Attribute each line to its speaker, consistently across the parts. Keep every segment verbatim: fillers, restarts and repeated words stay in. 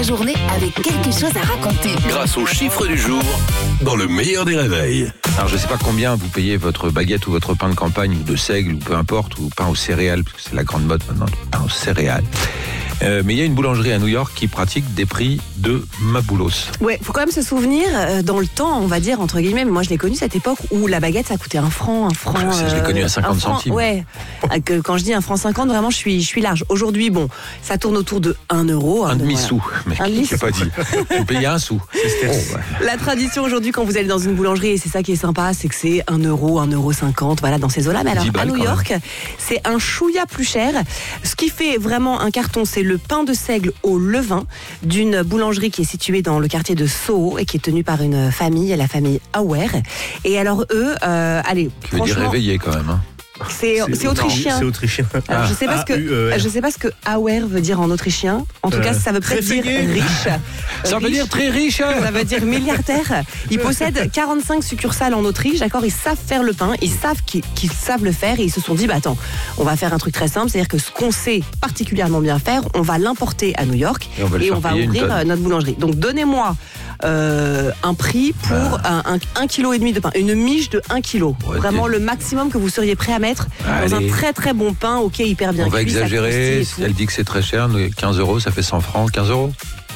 Speaker 1: journée avec quelque chose à raconter.
Speaker 2: Grâce au chiffre du jour, dans le meilleur des réveils.
Speaker 3: Alors je ne sais pas combien vous payez votre baguette ou votre pain de campagne ou de seigle ou peu importe, ou pain aux céréales, parce que c'est la grande mode maintenant, le pain aux céréales. Euh, mais il y a une boulangerie à New York qui pratique des prix de maboulos.
Speaker 4: Ouais, faut quand même se souvenir, euh, dans le temps, on va dire, entre guillemets, mais moi je l'ai connu cette époque où la baguette ça coûtait un franc, un franc.
Speaker 3: Je, sais, je l'ai connu à cinquante
Speaker 4: franc,
Speaker 3: centimes.
Speaker 4: Ouais, que, quand je dis un franc cinquante, vraiment je suis, je suis large. Aujourd'hui, bon, ça tourne autour de un euro.
Speaker 3: Un demi-sou, mais
Speaker 4: un
Speaker 3: je n'ai pas dit. Vous payez un sou. Oh, ouais.
Speaker 4: La tradition aujourd'hui, quand vous allez dans une boulangerie, et c'est ça qui est sympa, c'est que c'est un euro, un euro cinquante, voilà, dans ces eaux-là. Mais alors, à New York, c'est un chouïa plus cher. Ce qui fait vraiment un carton, c'est le pain de seigle au levain d'une boulangerie qui est située dans le quartier de Soho et qui est tenue par une famille, la famille Auer. Et alors eux, euh, allez,
Speaker 3: qui veut dire réveillé quand même, hein.
Speaker 4: C'est, c'est, c'est autrichien.
Speaker 5: C'est autrichien.
Speaker 4: Alors, je sais pas ce que je sais pas ce que Auer veut dire en autrichien. En tout euh, cas, ça veut peut-être dire riche.
Speaker 3: Ça veut
Speaker 4: riche.
Speaker 3: dire très riche.
Speaker 4: Ça veut dire milliardaire. Ils possèdent quarante-cinq succursales en Autriche, d'accord. Ils savent faire le pain, ils savent qu'ils, qu'ils savent le faire et ils se sont dit bah attends, on va faire un truc très simple, c'est-à-dire que ce qu'on sait particulièrement bien faire, on va l'importer à New York et on va, et on va ouvrir notre boulangerie. Donc donnez-moi euh, un prix pour ah. un, un, un kilo et demi de pain, une miche de un kilo. Ouais, vraiment le maximum que vous seriez prêt à mettre Allez. Dans un très très bon pain, ok, hyper bien
Speaker 3: on
Speaker 4: cuit.
Speaker 3: On va exagérer, si elle dit que c'est très cher, quinze euros, ça fait cent francs, quinze euros.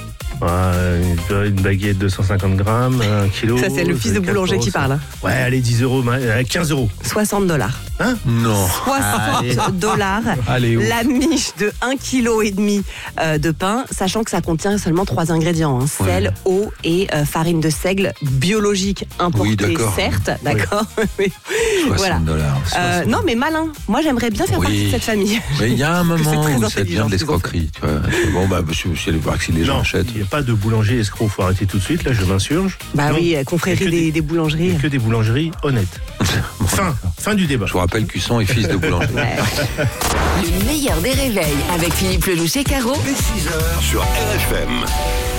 Speaker 5: Ouais, une baguette de cent cinquante grammes, un kilo.
Speaker 4: Ça, c'est le fils de boulanger euros, qui parle. Hein.
Speaker 5: Ouais, allez, dix euros, quinze euros.
Speaker 4: soixante dollars.
Speaker 5: Hein?
Speaker 3: Non.
Speaker 4: soixante dollars.
Speaker 3: Allez,
Speaker 4: la miche de un virgule cinq kg euh, de pain, sachant que ça contient seulement trois ingrédients. Hein, sel, ouais. eau et euh, farine de seigle biologique importée, oui, certes. D'accord.
Speaker 3: Oui. soixante dollars.
Speaker 4: Euh, non, mais malin. Moi, j'aimerais bien faire oui. partie de cette famille.
Speaker 3: Mais il y a un moment où ça devient de l'escroquerie. Tu vois. Bon, bah, je suis allé voir si les gens achètent.
Speaker 5: Il n'y a pas de boulanger escroc, il faut arrêter tout de suite, là, je m'insurge.
Speaker 4: Bah non, oui, confrérie des, des, des boulangeries.
Speaker 5: Il n'y a que des boulangeries honnêtes. Bon, fin, fin du débat.
Speaker 3: Je vous rappelle, Cusson est fils de boulanger.
Speaker 1: Ouais. Le meilleur des réveils avec Philippe Lelouch et Caro.
Speaker 2: Dès six heures sur R F M.